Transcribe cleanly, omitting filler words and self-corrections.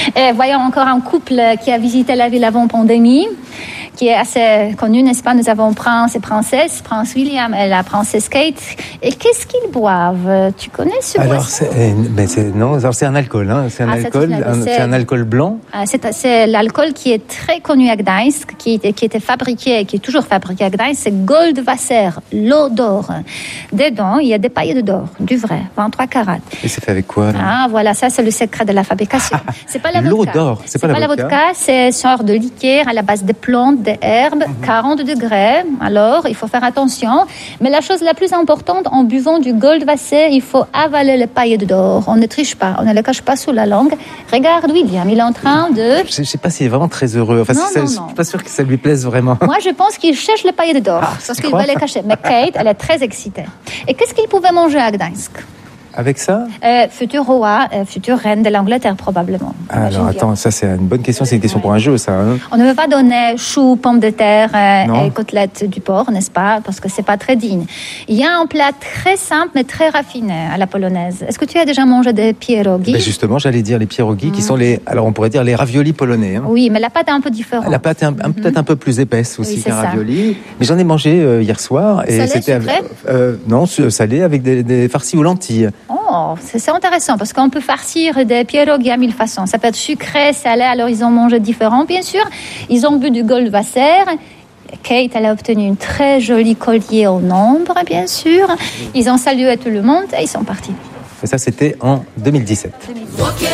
Et voyons encore un couple qui a visité la ville avant pandémie, qui est assez connu, n'est-ce pas? Nous avons prince et princesse, prince William et la princesse Kate. Et qu'est-ce qu'ils boivent? Tu connais ce boisson? C'est un alcool. Hein. C'est un alcool blanc. C'est l'alcool qui est très connu à Gdańsk, qui était fabriqué, qui est toujours fabriqué à Gdańsk. C'est Goldwasser, l'eau d'or. Dedans, il y a des paillettes d'or, du vrai, 23 carats. Et c'est fait avec quoi? Voilà, ça c'est le secret de la fabrication. C'est pas la vodka. L'eau d'or, c'est pas la vodka. C'est une sorte de liqueur à la base de plantes, des herbes, 40 degrés. Alors, il faut faire attention. Mais la chose la plus importante, en buvant du Goldwasser, il faut avaler les paillettes d'or. On ne triche pas, on ne les cache pas sous la langue. Regarde William, il est en train de... Je ne sais pas s'il est vraiment très heureux. Enfin, je ne suis pas sûre que ça lui plaise vraiment. Moi, je pense qu'il cherche les paillettes d'or, parce qu'il va les cacher. Mais Kate, elle est très excitée. Et qu'est-ce qu'il pouvait manger à Gdańsk? Avec ça? Futur roi, future reine de l'Angleterre, probablement. Alors, attends, ça c'est une bonne question. C'est une question pour un jeu, ça. Hein. On ne veut pas donner choux, pommes de terre et côtelettes du porc, n'est-ce pas? Parce que c'est pas très digne. Il y a un plat très simple, mais très raffiné à la polonaise. Est-ce que tu as déjà mangé des pierogi? Justement, j'allais dire les pierogi, qui sont alors on pourrait dire les raviolis polonais. Hein. Oui, mais la pâte est un peu différente. La pâte est peut-être un peu plus épaisse aussi qu'un ravioli. Mais j'en ai mangé hier soir. Et salé, c'était salé avec des farcis aux lentilles. Oh, c'est intéressant parce qu'on peut farcir des pierogi à 1000 façons. Ça peut être sucré, salé, alors ils ont mangé différent, bien sûr. Ils ont bu du Goldwasser. Kate, elle a obtenu une très jolie collier en ombre, bien sûr. Ils ont salué tout le monde et ils sont partis. Et ça, c'était en 2017.